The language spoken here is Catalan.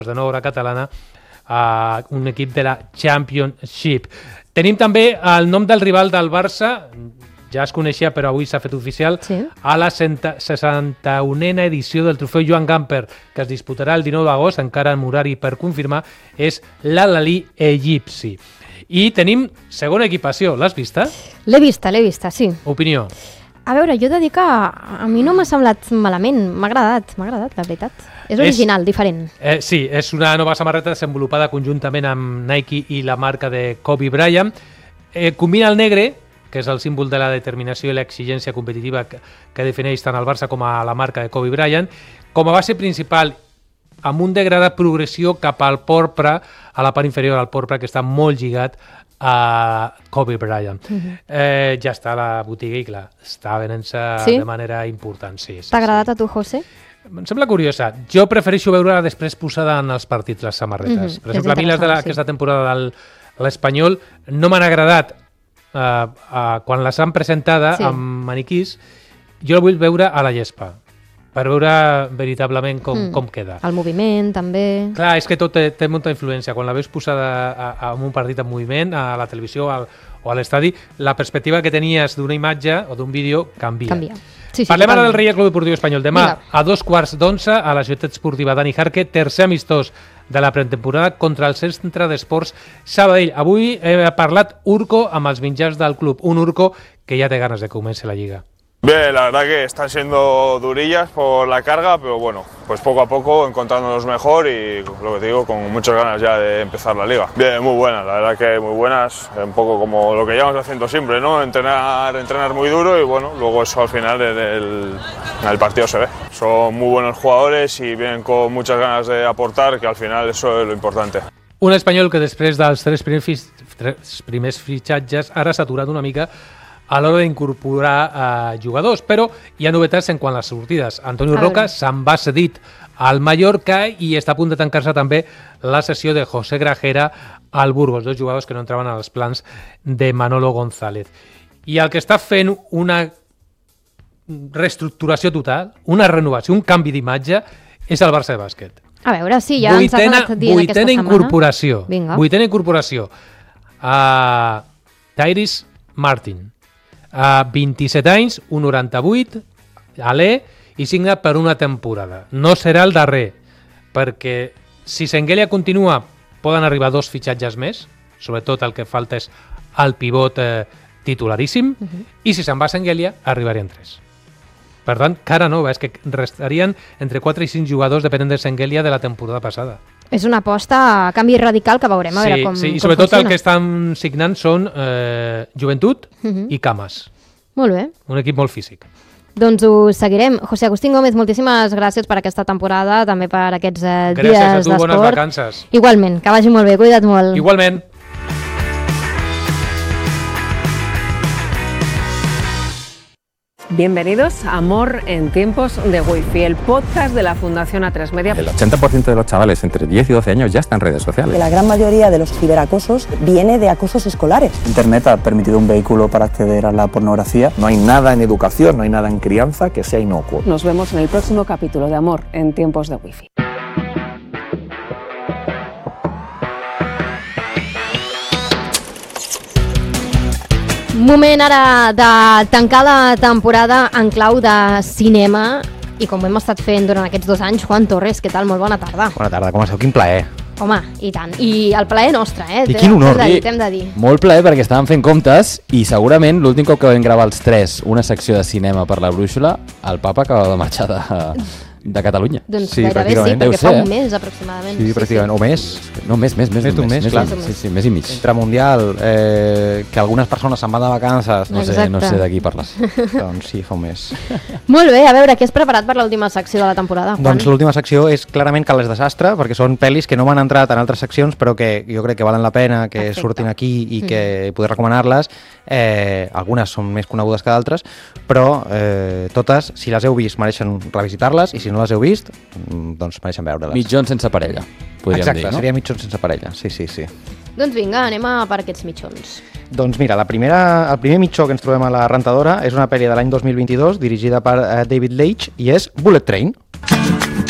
de nou hora catalana, un equip de la Championship. Tenim també el nom del rival del Barça, ja es coneixia però avui s'ha fet oficial, a la 61a edició del trofeu Joan Gamper, que es disputarà el 19 d'agost, encara en horari per confirmar, és l'Al-Ahly egipci. I tenim segona equipació, l'has vista? L'he vista, sí. Opinió? A veure, jo he de dir que a mi no m'ha semblat malament, m'ha agradat, la veritat. És original, diferent. Sí, és una nova samarreta desenvolupada conjuntament amb Nike i la marca de Kobe Bryant. Combina el negre, que és el símbol de la determinació i l'exigència competitiva que defineix tant el Barça com a la marca de Kobe Bryant, com a base principal amb un degrada progressió cap al porpra, a la part inferior al porpra, que està molt lligat a Kobe Bryant. Ja està a la botiga i clar, està venent-se de manera important. T'ha agradat a tu, José? Em sembla curiosa. Jo prefereixo veure-la després posada en els partits, les samarretes. Per exemple, a mi les d'aquesta temporada de l'Espanyol no m'han agradat quan les han presentada amb maniquís. Jo la vull veure a la gespa, per veure veritablement com queda. El moviment, també. Clar, és que tot té molta influència. Quan la veus posada en un partit en moviment, a la televisió o a l'estadi, la perspectiva que tenies d'una imatge o d'un vídeo canvia. Parlem ara del Real Club Deportiu Espanyol. Demà, a 2:15, a la Ciutat Esportiva Dani Jarque, tercer amistós de la pretemporada contra el Centre d'Esports Sabadell. Avui he parlat Urco amb els mitjans del club. Un Urco que ja té ganes de que comenci la Lliga. Bien, la verdad que están siendo durillas por la carga, pero bueno, pues poco a poco encontrándonos mejor y lo que te digo, con muchas ganas ya de empezar la liga. Bien, muy buenas, la verdad que muy buenas, un poco como lo que llevamos haciendo siempre, ¿no? Entrenar muy duro y bueno, luego eso al final en el partido se ve. Son muy buenos jugadores y vienen con muchas ganas de aportar, que al final eso es lo importante. Un espanyol que després dels tres primers fitxatges ara s'ha aturat una mica a l'hora d'incorporar jugadors, però hi ha novetats en quant a les sortides. Antonio Roca se'n va cedit al Mallorca i està a punt de tancar-se també la sessió de José Grajera al Burgos, dos jugadors que no entraven als plans de Manolo González. I el que està fent una reestructuració total, una renovació, un canvi d'imatge, és el Barça de bàsquet. A veure, sí, ja ens ha anat dient aquesta setmana. Vuitena incorporació. Tyrese Martin. 27 anys, 1,98, alè, i signa per una temporada. No serà el darrer, perquè si Senghelia continua poden arribar 2 fitxatges més, sobretot el que falta és el pivot titularíssim, i si se'n va Senghelia arribarien 3. Per tant, cara nova, és que restarien entre 4 i 5 jugadors depenent de Senghelia de la temporada passada. És una aposta a canvi radical que veurem a veure com funciona. Sí, i sobretot el que estan signant són Joventut i Camas. Molt bé. Un equip molt físic. Doncs ho seguirem. José Agustín Gómez, moltíssimes gràcies per aquesta temporada, també per aquests dies d'esport. Gràcies a tu, bones vacances. Igualment, que vagi molt bé, cuida't molt. Igualment. Bienvenidos a Amor en tiempos de Wi-Fi, el podcast de la Fundación A3 Media. El 80% de los chavales entre 10 y 12 años ya están en redes sociales. La gran mayoría de los ciberacosos viene de acosos escolares. Internet ha permitido un vehículo para acceder a la pornografía. No hay nada en educación, no hay nada en crianza que sea inocuo. Nos vemos en el próximo capítulo de Amor en tiempos de Wi-Fi. Moment ara de tancar la temporada en clau de cinema i com ho hem estat fent durant aquests 2 anys. Juan Torres, què tal? Molt bona tarda. Bona tarda, com esteu? Quin plaer. Home, i tant. I el plaer nostre, I quin honor. T'hem de dir. Molt plaer perquè estàvem fent comptes i segurament l'últim cop que vam gravar els 3 una secció de cinema per la Brúixola, el papa acaba de marxar de Catalunya. Doncs sí, gairebé sí, perquè fa un mes aproximadament. Sí, pràcticament, o més. No, més d'un mes, clar. Sí, mes i mig. Intramundial, que algunes persones se'n van de vacances. No sé de qui parles. Doncs sí, fa un mes. Molt bé, a veure, què has preparat per l'última secció de la temporada, Juan? Doncs l'última secció és clarament Cales Desastre, perquè són pel·lis que no m'han entrat en altres seccions, però que jo crec que valen la pena que surtin aquí i que poder recomanar-les. Algunes són més conegudes que d'altres, però totes, si les heu vist, mereixen revisitar-les, i si no les heu vist, doncs mereixen veure-les. Mitjons sense parella, podríem dir, no? Exacte, seria mitjons sense parella, sí. Doncs vinga, anem per aquests mitjons. Doncs mira, el primer mitjó que ens trobem a la rentadora és una pel·li de l'any 2022 dirigida per David Leitch i és Bullet Train.